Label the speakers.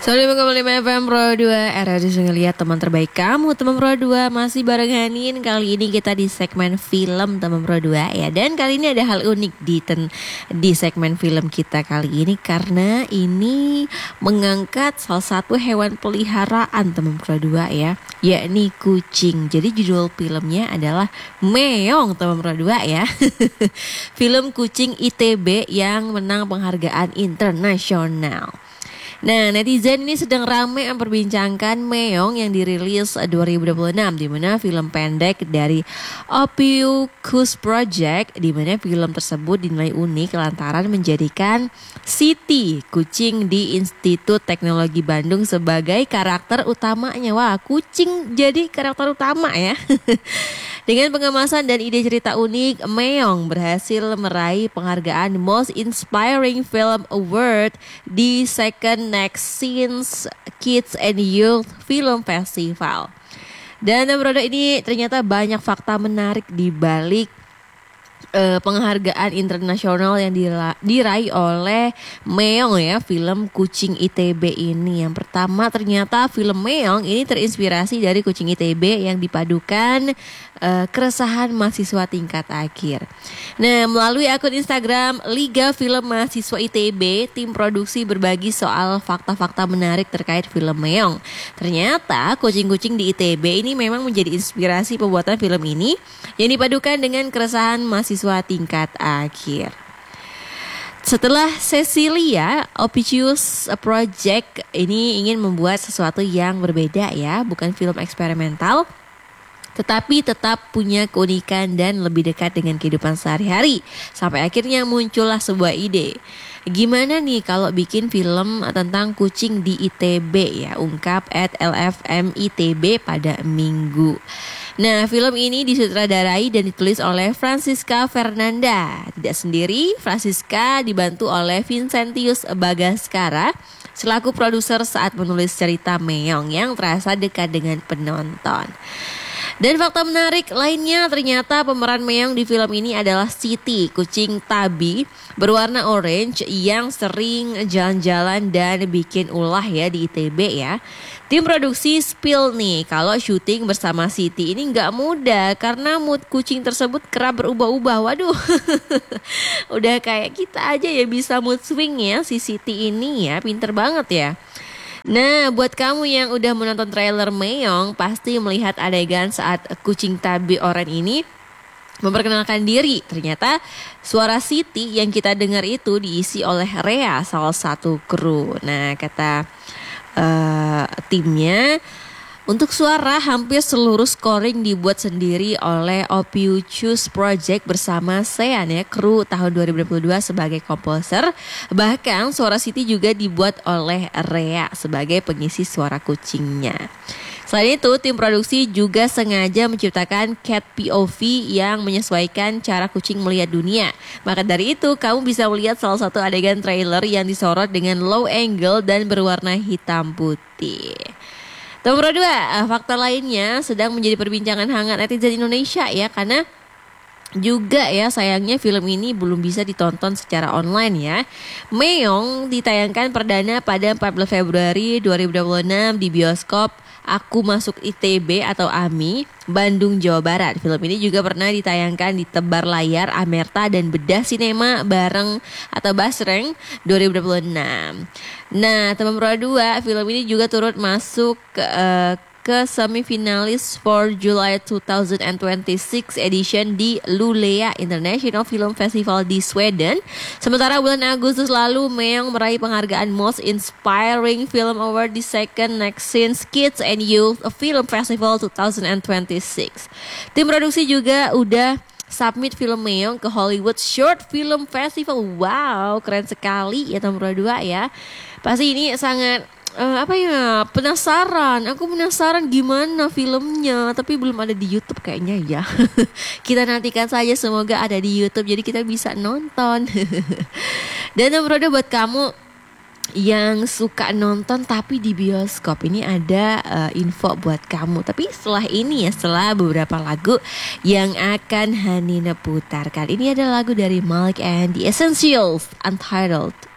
Speaker 1: 95,5 FM Pro 2 Era bisa ngeliat teman terbaik kamu Teman Pro 2 masih bareng Hanin. Kali ini kita di segmen film Teman Pro 2 ya. Dan kali ini ada hal unik di segmen film kita kali ini, karena ini mengangkat salah satu hewan peliharaan Teman Pro 2 ya, yakni kucing. Jadi judul filmnya adalah Meong Teman Pro 2 ya. Film kucing ITB yang menang penghargaan internasional. Nah, netizen ini sedang ramai memperbincangkan Meong yang dirilis 2026, di mana film pendek dari Ophiuchus Project, di mana film tersebut dinilai unik lantaran menjadikan Siti, kucing di Institut Teknologi Bandung, sebagai karakter utamanya. Wah, kucing jadi karakter utama ya. Dengan pengemasan dan ide cerita unik, Meong berhasil meraih penghargaan Most Inspiring Film Award di Second Next Scenes Kids and Youth Film Festival. Dan produk ini ternyata banyak fakta menarik di balik penghargaan internasional yang diraih oleh Meong ya, film kucing ITB ini. Yang pertama, ternyata film Meong ini terinspirasi dari kucing ITB yang dipadukan keresahan mahasiswa tingkat akhir. Nah, melalui akun Instagram Liga Film Mahasiswa ITB, tim produksi berbagi soal fakta-fakta menarik terkait film Meong. Ternyata kucing-kucing di ITB ini memang menjadi inspirasi pembuatan film ini, yang dipadukan dengan keresahan mahasiswa tingkat akhir. Setelah Cecilia, Ophiuchus Project ini ingin membuat sesuatu yang berbeda ya, bukan film eksperimental, tetapi tetap punya keunikan dan lebih dekat dengan kehidupan sehari-hari. Sampai akhirnya muncullah sebuah ide. Gimana nih kalau bikin film tentang kucing di ITB ya, ungkap @LFM-ITB pada Minggu. Nah, film ini disutradarai dan ditulis oleh Francisca Fernanda. Tidak sendiri, Francisca dibantu oleh Vincentius Bagaskara selaku produser saat menulis cerita Meong yang terasa dekat dengan penonton. Dan fakta menarik lainnya, ternyata pemeran Meong di film ini adalah Siti, kucing tabi berwarna orange yang sering jalan-jalan dan bikin ulah ya di ITB ya. Tim produksi spill nih kalau syuting bersama Siti ini nggak mudah karena mood kucing tersebut kerap berubah-ubah. Waduh, udah kayak kita aja ya bisa mood swing ya si Siti ini ya, pinter banget ya. Nah, buat kamu yang udah menonton trailer Meong, pasti melihat adegan saat kucing tabi oranye ini memperkenalkan diri. Ternyata suara Siti yang kita dengar itu diisi oleh Rea, salah satu kru. Nah, kata timnya, untuk suara hampir seluruh scoring dibuat sendiri oleh Ophiuchus Project bersama Sean ya, kru tahun 2022 sebagai komposer. Bahkan suara Siti juga dibuat oleh Rea sebagai pengisi suara kucingnya. Selain itu, tim produksi juga sengaja menciptakan cat POV yang menyesuaikan cara kucing melihat dunia. Maka dari itu, kamu bisa melihat salah satu adegan trailer yang disorot dengan low angle dan berwarna hitam putih. Nomor 2, fakta lainnya sedang menjadi perbincangan hangat netizen Indonesia ya, karena juga ya sayangnya film ini belum bisa ditonton secara online ya. Meong ditayangkan perdana pada 14 Februari 2026 di bioskop Aku Masuk ITB atau AMI, Bandung, Jawa Barat. Film ini juga pernah ditayangkan di tebar layar Amerta dan Bedah Sinema bareng atau Basreng 2026. Nah, teman Pro 2, film ini juga turut masuk ke semifinalis for July 2026 edition di Luleå International Film Festival di Sweden. Sementara bulan Agustus lalu, Meong meraih penghargaan Most Inspiring Film Award di Second Next Scenes Kids and Youth Film Festival 2026. Tim produksi juga udah submit film Meong ke Hollywood Short Film Festival. Wow, keren sekali ya teman Pro 2 ya. Pasti ini sangat penasaran. Aku penasaran gimana filmnya, tapi belum ada di YouTube kayaknya ya. Kita nantikan saja, semoga ada di YouTube jadi kita bisa nonton. Dan nomor 2 buat kamu yang suka nonton tapi di bioskop, ini ada info buat kamu. Tapi setelah ini ya, setelah beberapa lagu yang akan Hanina putarkan. Ini ada lagu dari Malik and The Essentials, Untitled.